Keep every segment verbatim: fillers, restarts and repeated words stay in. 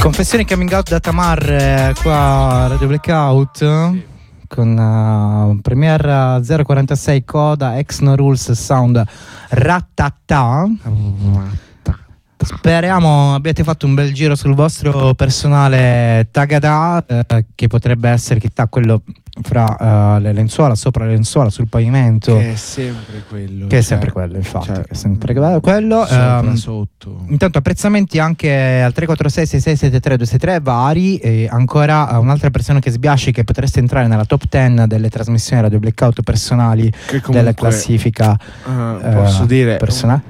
Confessioni coming out da Tamar, eh, qua Radio Blackout, sì. Con uh, Premiere zero quarantasei Coda, Ex No Rules, Sound Ratata. Speriamo abbiate fatto un bel giro sul vostro personale Tagada, eh, che potrebbe essere chissà quello fra uh, le lenzuola, sopra le lenzuola, sul pavimento, che è sempre quello, che cioè, è sempre quello, infatti, cioè, che è sempre quello. Sopra, um, sotto. Intanto apprezzamenti anche al tre quattro sei sei sei sette tre due sei tre vari, e ancora uh, un'altra persona che sbiasci che potreste entrare nella top dieci delle trasmissioni Radio Blackout personali, che comunque, della classifica uh, posso uh, dire personale.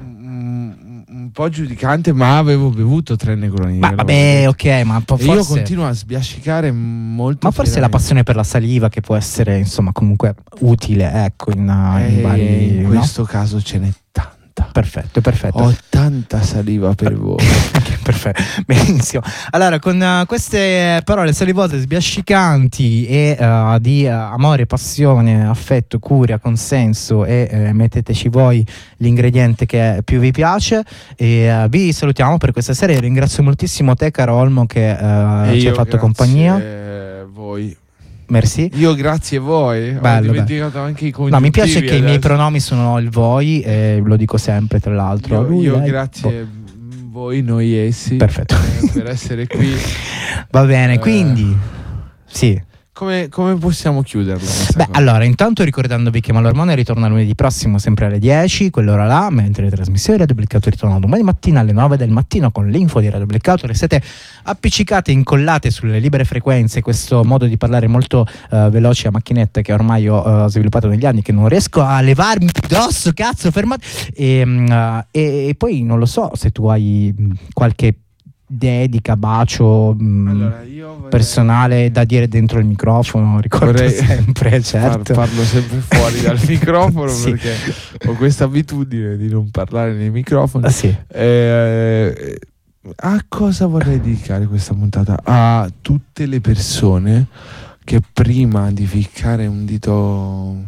Un po' giudicante, ma avevo bevuto tre Negroni. Ma vabbè, ok, ma forse... io continuo a sbiascicare molto. Ma forse la passione per la saliva, che può essere insomma comunque utile, ecco, in, in vari, in questo no? caso ce n'è tanta. Perfetto, perfetto. Ho tanta saliva per voi. Perfetto, benissimo. Allora, con uh, queste parole salivose, sbiascicanti e uh, di uh, amore, passione, affetto, cura, consenso, e uh, metteteci voi l'ingrediente che più vi piace, e uh, vi salutiamo per questa sera. Ringrazio moltissimo te, caro Olmo, che uh, ci hai fatto compagnia. Grazie voi. Merci. Io grazie a voi. Bello, ho dimenticato bello. Anche i congiuntivi. No, mi piace che adesso. I miei pronomi sono il voi, e lo dico sempre, tra l'altro. Io, Lui, io lei, grazie boh. voi, noi essi. Perfetto. Eh, per essere qui. Va bene, eh, quindi sì. Come, come possiamo chiuderlo? Beh, cosa? Allora, intanto ricordandovi che Malormone ritorna lunedì prossimo sempre alle dieci, quell'ora là, mentre le trasmissioni Radio Blackout ritornano domani mattina alle nove del mattino con l'info di Radio Blackout. Restate appiccicate, incollate sulle libere frequenze, questo modo di parlare molto uh, veloce a macchinetta che ormai ho uh, sviluppato negli anni, che non riesco a levarmi addosso, cazzo, fermate. E, uh, e, e poi non lo so se tu hai qualche dedica, bacio mh, allora, io vorrei... personale da dire dentro il microfono, ricordo vorrei sempre, certo. Far, parlo sempre fuori dal microfono sì. Perché ho questa abitudine di non parlare nei microfoni. Ah, sì. eh, a cosa vorrei dedicare questa puntata? A tutte le persone che prima di ficcare un dito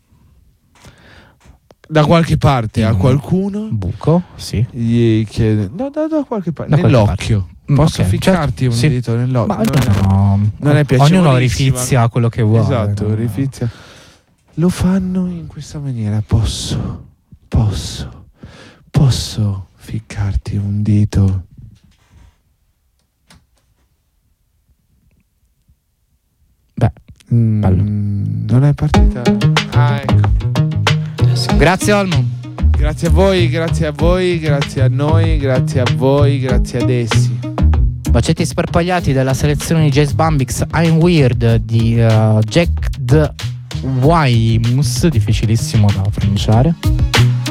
da qualche parte a qualcuno, buco, sì, gli chiede no, da, da qualche parte, da nell'occhio qualche parte. Posso okay, ficcarti certo, un sì. dito nell'occhio? Ma non, no, è, non è piacevolissimo. Ognuno rifizia quello che vuole. Esatto, no? rifizia. Lo fanno in questa maniera. Posso, posso, posso ficcarti un dito? Beh, mm, non è partita. Ah, ecco. Grazie Olmo. Grazie a voi, grazie a voi, grazie a noi, grazie a voi, grazie ad essi. Bacetti sparpagliati dalla selezione di Jazz Bambix I'm Weird di uh, Jack the Wymus, difficilissimo da pronunciare.